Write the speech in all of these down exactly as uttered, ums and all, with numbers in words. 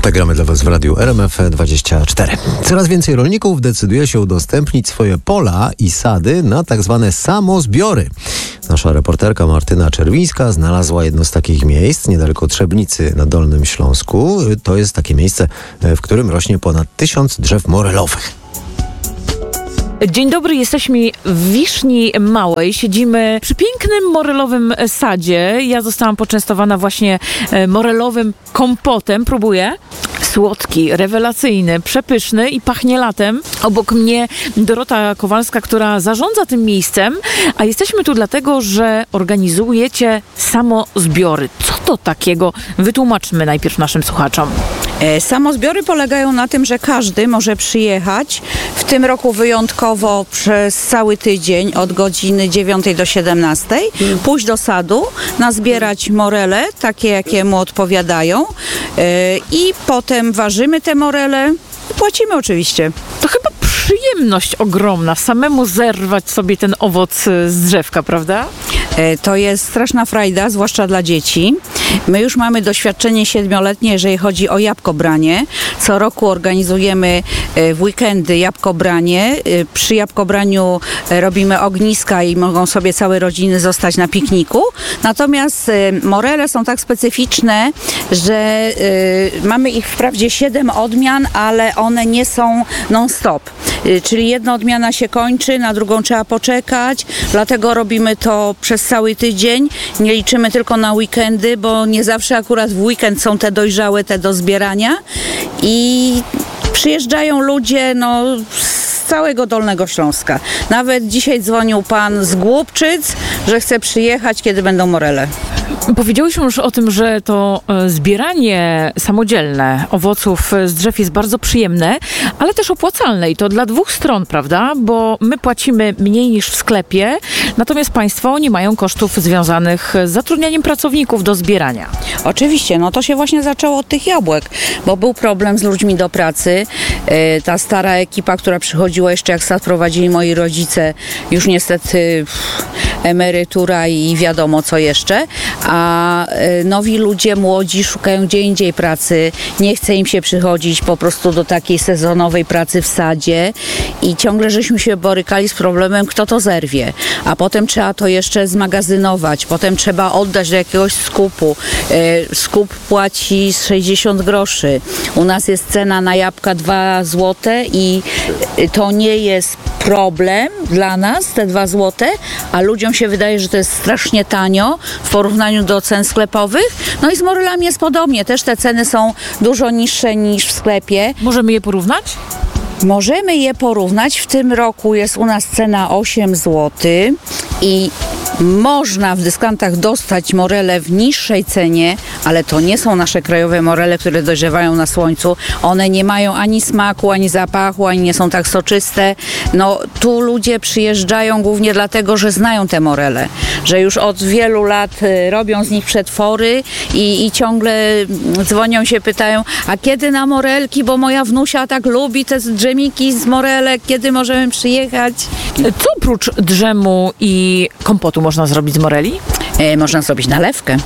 Tak gramy dla Was w radiu R M F dwadzieścia cztery. Coraz więcej rolników decyduje się udostępnić swoje pola i sady na tak zwane samozbiory. Nasza reporterka Martyna Czerwińska znalazła jedno z takich miejsc niedaleko Trzebnicy na Dolnym Śląsku. To jest takie miejsce, w którym rośnie ponad tysiąc drzew morelowych. Dzień dobry, jesteśmy w Wiszni Małej. Siedzimy przy pięknym morelowym sadzie. Ja zostałam poczęstowana właśnie morelowym kompotem. Próbuję. Słodki, rewelacyjny, przepyszny i pachnie latem. Obok mnie Dorota Kowalska, która zarządza tym miejscem, a jesteśmy tu dlatego, że organizujecie samozbiory. Co to takiego? Wytłumaczmy najpierw naszym słuchaczom. Samozbiory polegają na tym, że każdy może przyjechać w tym roku wyjątkowo przez cały tydzień od godziny dziewiątej do siedemnastej, pójść do sadu, nazbierać morele, takie jakie mu odpowiadają i potem ważymy te morele i płacimy oczywiście. To chyba przyjemność ogromna, samemu zerwać sobie ten owoc z drzewka, prawda? To jest straszna frajda, zwłaszcza dla dzieci. My już mamy doświadczenie siedmioletnie, jeżeli chodzi o jabłkobranie. Co roku organizujemy w weekendy jabłkobranie. Przy jabłkobraniu robimy ogniska i mogą sobie całe rodziny zostać na pikniku. Natomiast morele są tak specyficzne, że mamy ich wprawdzie siedem odmian, ale one nie są non-stop. Czyli jedna odmiana się kończy, na drugą trzeba poczekać, dlatego robimy to przez cały tydzień. Nie liczymy tylko na weekendy, bo nie zawsze akurat w weekend są te dojrzałe, te do zbierania i przyjeżdżają ludzie no, z całego Dolnego Śląska. Nawet dzisiaj dzwonił pan z Głubczyc, że chce przyjechać, kiedy będą morele. Powiedziałyśmy już o tym, że to zbieranie samodzielne owoców z drzew jest bardzo przyjemne, ale też opłacalne i to dla dwóch stron, prawda? Bo my płacimy mniej niż w sklepie, natomiast państwo nie mają kosztów związanych z zatrudnianiem pracowników do zbierania. Oczywiście, no to się właśnie zaczęło od tych jabłek, bo był problem z ludźmi do pracy. Ta stara ekipa, która przychodziła jeszcze jak sad prowadzili moi rodzice, już niestety emerytura i wiadomo co jeszcze, a nowi ludzie, młodzi szukają gdzie indziej pracy, nie chce im się przychodzić po prostu do takiej sezonowej pracy w sadzie i ciągle żeśmy się borykali z problemem, kto to zerwie, a potem trzeba to jeszcze zmagazynować, potem trzeba oddać do jakiegoś skupu. Skup płaci sześćdziesiąt groszy. U nas jest cena na jabłka dwa złote i to nie jest problem dla nas, te dwa złote, a ludziom się wydaje, że to jest strasznie tanio w porównaniu do cen sklepowych. No i z morelami jest podobnie. Też te ceny są dużo niższe niż w sklepie. Możemy je porównać? Możemy je porównać. W tym roku jest u nas cena osiem złotych i można w dyskantach dostać morele w niższej cenie, ale to nie są nasze krajowe morele, które dojrzewają na słońcu. One nie mają ani smaku, ani zapachu, ani nie są tak soczyste. No tu ludzie przyjeżdżają głównie dlatego, że znają te morele, że już od wielu lat robią z nich przetwory i, i ciągle dzwonią się, pytają, a kiedy na morelki, bo moja wnusia tak lubi te drzemiki z morelek, kiedy możemy przyjechać? Co oprócz drzemu i kompotu można zrobić z moreli? E, można zrobić nalewkę.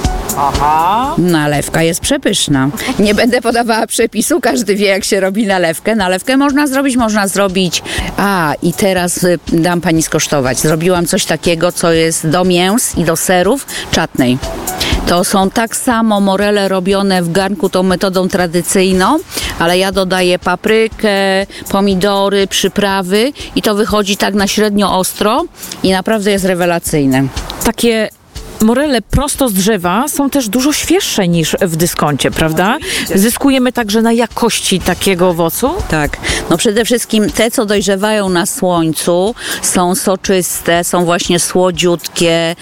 Aha. Nalewka jest przepyszna. Nie będę podawała przepisu, każdy wie jak się robi nalewkę. Nalewkę można zrobić, można zrobić... A, i teraz y, dam pani skosztować. Zrobiłam coś takiego, co jest do mięs i do serów czatnej. To są tak samo morele robione w garnku tą metodą tradycyjną, ale ja dodaję paprykę, pomidory, przyprawy i to wychodzi tak na średnio ostro i naprawdę jest rewelacyjne. Takie morele prosto z drzewa są też dużo świeższe niż w dyskoncie, prawda? Zyskujemy także na jakości takiego owocu? Tak. No przede wszystkim te, co dojrzewają na słońcu, są soczyste, są właśnie słodziutkie,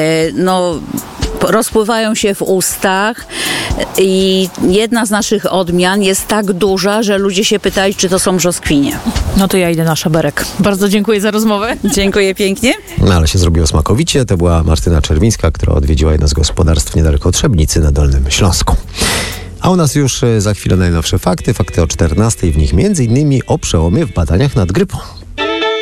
no rozpływają się w ustach i jedna z naszych odmian jest tak duża, że ludzie się pytali, czy to są brzoskwinie. No to ja idę na szaberek. Bardzo dziękuję za rozmowę. Dziękuję pięknie. No ale się zrobiło smakowicie. To była Martyna Czerwińska, która odwiedziła jedno z gospodarstw niedaleko Trzebnicy na Dolnym Śląsku. A u nas już za chwilę najnowsze fakty. Fakty o czternastej, w nich między innymi o przełomie w badaniach nad grypą.